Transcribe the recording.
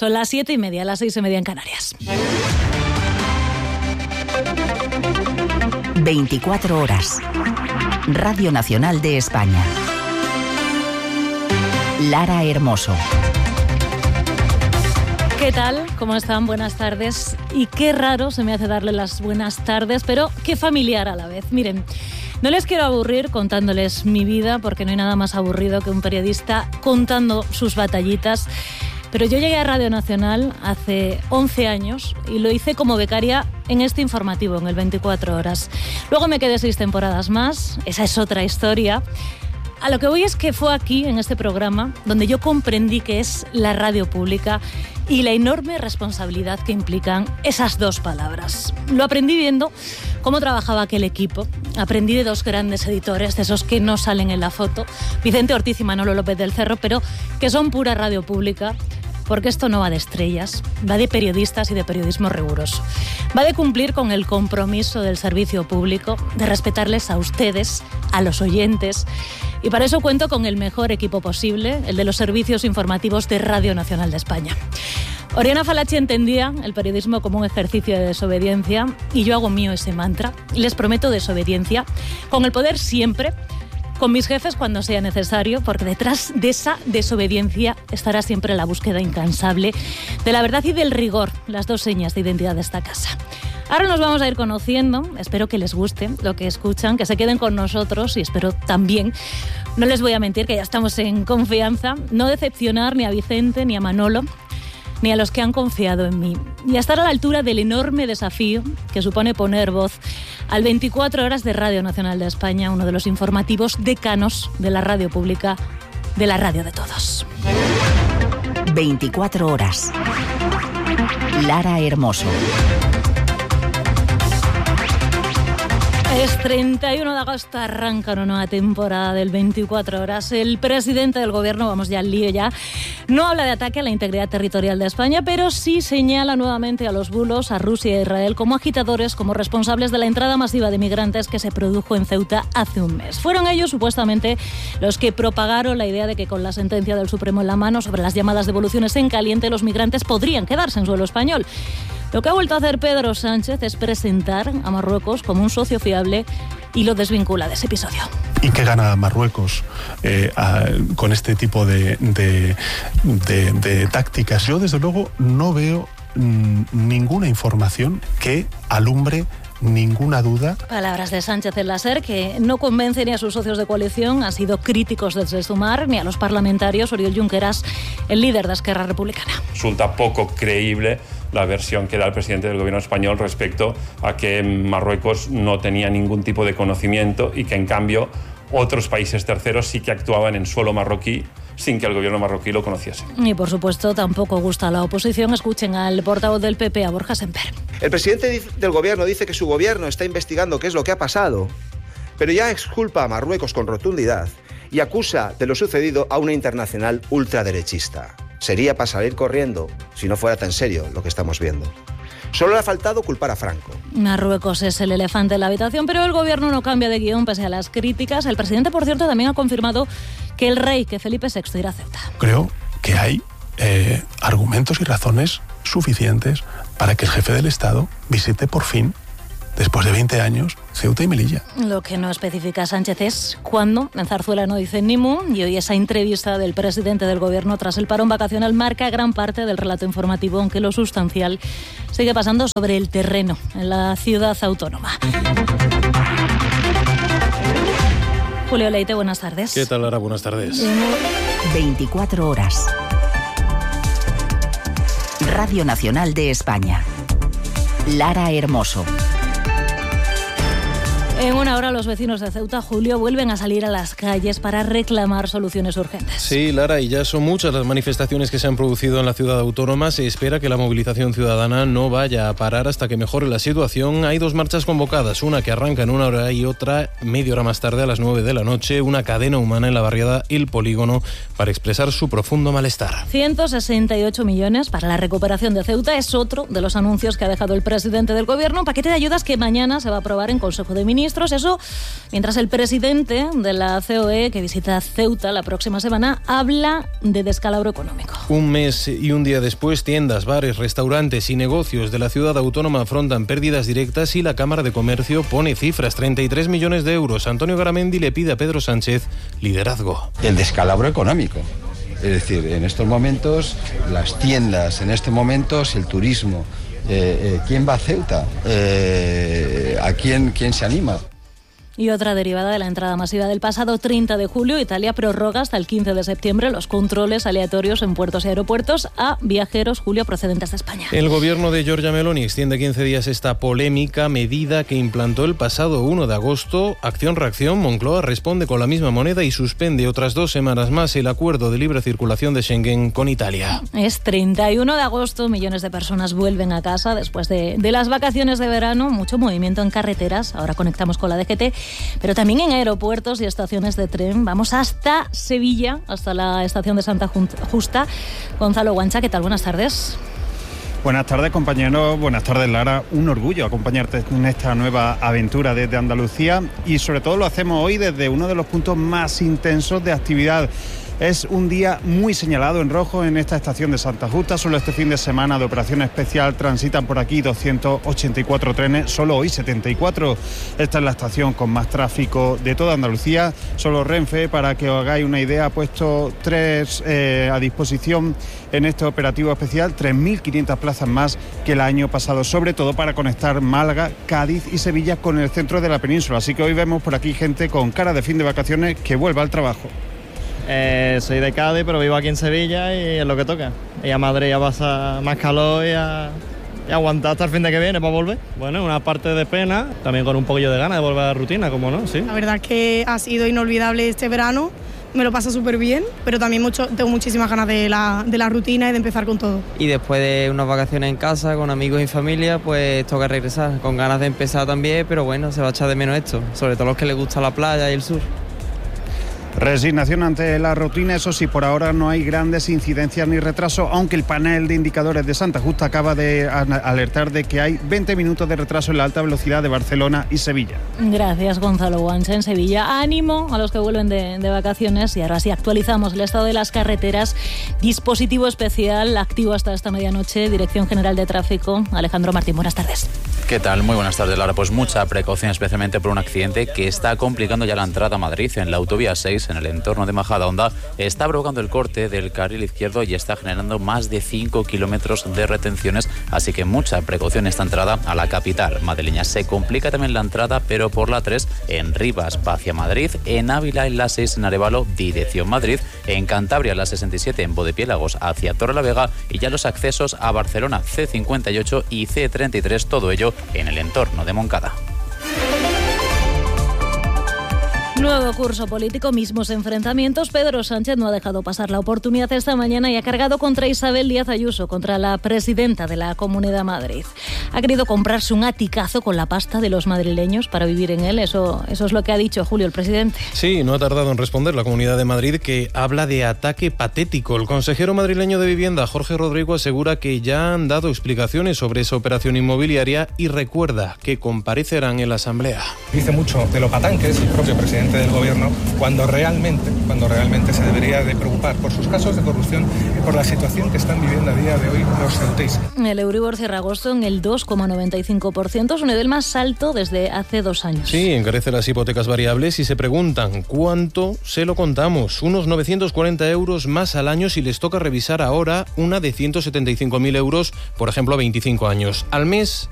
Son las 7:30, las 6:30 en Canarias. 24 horas. Radio Nacional de España. Lara Hermoso. ¿Qué tal? ¿Cómo están? Buenas tardes. Y qué raro se me hace darle las buenas tardes, pero qué familiar a la vez. Miren, no les quiero aburrir contándoles mi vida, porque no hay nada más aburrido que un periodista contando sus batallitas. Pero yo llegué a Radio Nacional hace 11 años y lo hice como becaria en este informativo, en el 24 horas. Luego me quedé 6 temporadas más, esa es otra historia. A lo que voy es que fue aquí, en este programa, donde yo comprendí qué es la radio pública y la enorme responsabilidad que implican esas dos palabras. Lo aprendí viendo cómo trabajaba aquel equipo. Aprendí de dos grandes editores, de esos que no salen en la foto, Vicente Ortiz y Manolo López del Cerro, pero que son pura radio pública. Porque esto no va de estrellas, va de periodistas y de periodismo riguroso. Va de cumplir con el compromiso del servicio público, de respetarles a ustedes, a los oyentes. Y para eso cuento con el mejor equipo posible, el de los servicios informativos de Radio Nacional de España. Oriana Fallachi entendía el periodismo como un ejercicio de desobediencia y yo hago mío ese mantra. Les prometo desobediencia, con el poder siempre, con mis jefes cuando sea necesario, porque detrás de esa desobediencia estará siempre la búsqueda incansable de la verdad y del rigor, las dos señas de identidad de esta casa. Ahora nos vamos a ir conociendo, espero que les guste lo que escuchan, que se queden con nosotros y espero también, no les voy a mentir, que ya estamos en confianza, no decepcionar ni a Vicente ni a Manolo, ni a los que han confiado en mí, y a estar a la altura del enorme desafío que supone poner voz al 24 horas de Radio Nacional de España, uno de los informativos decanos de la radio pública, de la radio de todos. 24 horas. Lara Hermoso. Es 31 de agosto, arranca una nueva temporada del 24 horas. El presidente del gobierno, vamos ya al lío ya, no habla de ataque a la integridad territorial de España, pero sí señala nuevamente a los bulos, a Rusia e Israel, como agitadores, como responsables de la entrada masiva de migrantes que se produjo en Ceuta hace un mes. Fueron ellos, supuestamente, los que propagaron la idea de que con la sentencia del Supremo en la mano sobre las llamadas devoluciones en caliente, los migrantes podrían quedarse en suelo español. Lo que ha vuelto a hacer Pedro Sánchez es presentar a Marruecos como un socio fiable y lo desvincula de ese episodio. ¿Y qué gana Marruecos con este tipo de tácticas? Yo, desde luego, no veo ninguna información que alumbre ninguna duda. Palabras de Sánchez en la SER, que no convence ni a sus socios de coalición, han sido críticos desde Sumar, ni a los parlamentarios. Oriol Junqueras, el líder de Esquerra Republicana. Resulta poco creíble la versión que da el presidente del gobierno español respecto a que Marruecos no tenía ningún tipo de conocimiento y que, en cambio, otros países terceros sí que actuaban en suelo marroquí sin que el gobierno marroquí lo conociese. Y, por supuesto, tampoco gusta a la oposición. Escuchen al portavoz del PP, a Borja Semper. El presidente del gobierno dice que su gobierno está investigando qué es lo que ha pasado, pero ya exculpa a Marruecos con rotundidad y acusa de lo sucedido a una internacional ultraderechista. Sería para salir corriendo si no fuera tan serio lo que estamos viendo. Solo le ha faltado culpar a Franco. Marruecos es el elefante en la habitación, pero el gobierno no cambia de guión pese a las críticas. El presidente, por cierto, también ha confirmado que el rey, que Felipe VI, irá a Ceuta. Creo que hay argumentos y razones suficientes para que el jefe del Estado visite por fin, después de 20 años, Ceuta y Melilla. Lo que no especifica Sánchez es cuándo. En Zarzuela no dicen ni mu, y hoy esa entrevista del presidente del gobierno tras el parón vacacional marca gran parte del relato informativo, aunque lo sustancial sigue pasando sobre el terreno en la ciudad autónoma. Julio Leite, buenas tardes. ¿Qué tal, Lara? Buenas tardes. 24 horas. Radio Nacional de España. Lara Hermoso. En una hora los vecinos de Ceuta, Julio, vuelven a salir a las calles para reclamar soluciones urgentes. Sí, Lara, y ya son muchas las manifestaciones que se han producido en la ciudad autónoma. Se espera que la movilización ciudadana no vaya a parar hasta que mejore la situación. Hay dos marchas convocadas, una que arranca en una hora y otra media hora más tarde, a las 9 de la noche, una cadena humana en la barriada El Polígono para expresar su profundo malestar. 168 millones para la recuperación de Ceuta es otro de los anuncios que ha dejado el presidente del gobierno. Un paquete de ayudas que mañana se va a aprobar en Consejo de Ministros. ministros. Eso mientras el presidente de la COE, que visita Ceuta la próxima semana, habla de descalabro económico. Un mes y un día después, tiendas, bares, restaurantes y negocios de la ciudad autónoma afrontan pérdidas directas y la Cámara de Comercio pone cifras, 33 millones de euros. Antonio Garamendi le pide a Pedro Sánchez liderazgo. El descalabro económico. Es decir, en estos momentos, las tiendas, en estos momentos, el turismo. ¿Quién va a Ceuta? ¿A quién se anima? Y otra derivada de la entrada masiva del pasado 30 de julio, Italia prorroga hasta el 15 de septiembre los controles aleatorios en puertos y aeropuertos a viajeros, Julio, procedentes de España. El gobierno de Giorgia Meloni extiende 15 días esta polémica medida que implantó el pasado 1 de agosto. Acción-reacción, Moncloa responde con la misma moneda y suspende otras 2 semanas más el acuerdo de libre circulación de Schengen con Italia. Es 31 de agosto, millones de personas vuelven a casa después de las vacaciones de verano, mucho movimiento en carreteras, ahora conectamos con la DGT, pero también en aeropuertos y estaciones de tren. Vamos hasta Sevilla, hasta la estación de Santa Justa. Gonzalo Guancha, ¿qué tal? Buenas tardes. Buenas tardes, compañeros. Buenas tardes, Lara. Un orgullo acompañarte en esta nueva aventura desde Andalucía y sobre todo lo hacemos hoy desde uno de los puntos más intensos de actividad. Es un día muy señalado en rojo en esta estación de Santa Justa. Solo este fin de semana de operación especial transitan por aquí 284 trenes, solo hoy 74. Esta es la estación con más tráfico de toda Andalucía. Solo Renfe, para que os hagáis una idea, ha puesto 3 a disposición en este operativo especial, 3.500 plazas más que el año pasado, sobre todo para conectar Málaga, Cádiz y Sevilla con el centro de la península. Así que hoy vemos por aquí gente con cara de fin de vacaciones que vuelve al trabajo. Soy de Cádiz, pero vivo aquí en Sevilla y es lo que toca. Y a Madrid ya pasa más calor y aguantar hasta el fin de que viene para volver. Bueno, una parte de pena, también con un poquillo de ganas de volver a la rutina, como no, sí. La verdad es que ha sido inolvidable este verano, me lo paso súper bien, pero también tengo muchísimas ganas de la rutina y de empezar con todo. Y después de unas vacaciones en casa, con amigos y familia, pues toca regresar, con ganas de empezar también, pero bueno, se va a echar de menos esto, sobre todo los que les gusta la playa y el sur. Resignación ante la rutina, eso sí, por ahora no hay grandes incidencias ni retraso, aunque el panel de indicadores de Santa Justa acaba de alertar de que hay 20 minutos de retraso en la alta velocidad de Barcelona y Sevilla. Gracias, Gonzalo Guancha. En Sevilla, ánimo a los que vuelven de vacaciones. Y ahora sí, actualizamos el estado de las carreteras. Dispositivo especial activo hasta esta medianoche. Dirección General de Tráfico. Alejandro Martín, buenas tardes. ¿Qué tal? Muy buenas tardes, Lara. Pues mucha precaución, especialmente por un accidente que está complicando ya la entrada a Madrid en la autovía 6, en el entorno de Majadahonda. Está provocando el corte del carril izquierdo y está generando más de 5 kilómetros de retenciones, así que mucha precaución esta entrada a la capital madrileña. Se complica también la entrada, pero por la 3 en Rivas hacia Madrid, en Ávila en la 6 en Arévalo, dirección Madrid, en Cantabria la 67 en Bodepiélagos hacia Torrelavega y ya los accesos a Barcelona C58 y C33, todo ello en el entorno de Moncada. Nuevo curso político, mismos enfrentamientos. Pedro Sánchez no ha dejado pasar la oportunidad esta mañana y ha cargado contra Isabel Díaz Ayuso, contra la presidenta de la Comunidad de Madrid. Ha querido comprarse un aticazo con la pasta de los madrileños para vivir en él. Eso es lo que ha dicho Julio, el presidente. Sí, no ha tardado en responder la Comunidad de Madrid, que habla de ataque patético. El consejero madrileño de Vivienda, Jorge Rodrigo, asegura que ya han dado explicaciones sobre esa operación inmobiliaria y recuerda que comparecerán en la Asamblea. Dice mucho de lo patán que es el propio presidente del gobierno cuando realmente se debería de preocupar por sus casos de corrupción y por la situación que están viviendo a día de hoy los ceutíes. El Euribor cierra agosto en el 2,95%, su nivel más alto desde hace 2 años. Sí, encarece las hipotecas variables y se preguntan ¿cuánto? Se lo contamos, unos 940 euros más al año si les toca revisar ahora una de 175.000 euros, por ejemplo, a 25 años. Al mes